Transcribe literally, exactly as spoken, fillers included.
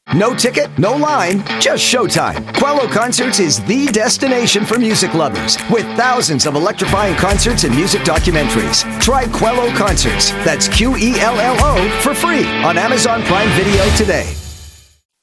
No ticket, no line, just showtime. Quello Concerts is the destination for music lovers, with thousands of electrifying concerts and music documentaries. Try Quello Concerts, that's Q E L L O, for free on Amazon Prime Video today.